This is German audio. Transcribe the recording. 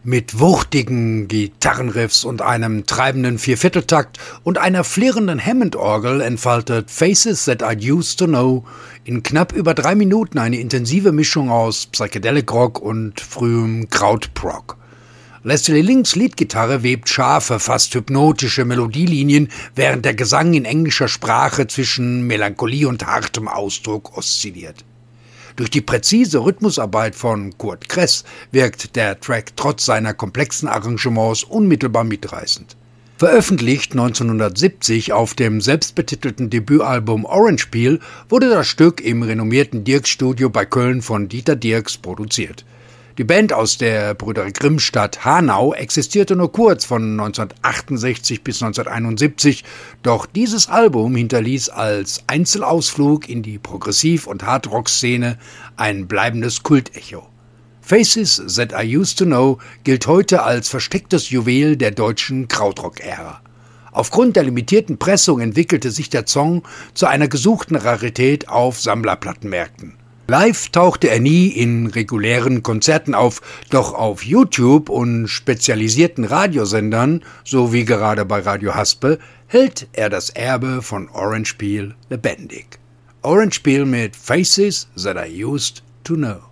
Mit wuchtigen Gitarrenriffs und einem treibenden Viervierteltakt und einer flirrenden Hammond-Orgel entfaltet Faces That I Used to Know in knapp über 3 Minuten eine intensive Mischung aus Psychedelic Rock und frühem Krautrock. Leslie Links Leadgitarre webt scharfe, fast hypnotische Melodielinien, während der Gesang in englischer Sprache zwischen Melancholie und hartem Ausdruck oszilliert. Durch die präzise Rhythmusarbeit von Kurt Kress wirkt der Track trotz seiner komplexen Arrangements unmittelbar mitreißend. Veröffentlicht 1970 auf dem selbstbetitelten Debütalbum Orange Peel wurde das Stück im renommierten Dierks-Studio bei Köln von Dieter Dierks produziert. Die Band aus der Brüder Grimm-Stadt Hanau existierte nur kurz von 1968 bis 1971, doch dieses Album hinterließ als Einzelausflug in die Progressiv- und Hardrock-Szene ein bleibendes Kultecho. Faces That I Used to Know gilt heute als verstecktes Juwel der deutschen Krautrock-Ära. Aufgrund der limitierten Pressung entwickelte sich der Song zu einer gesuchten Rarität auf Sammlerplattenmärkten. Live tauchte er nie in regulären Konzerten auf, doch auf YouTube und spezialisierten Radiosendern, so wie gerade bei Radio Haspel, hält er das Erbe von Orange Peel lebendig. Orange Peel mit Faces That I Used to Know.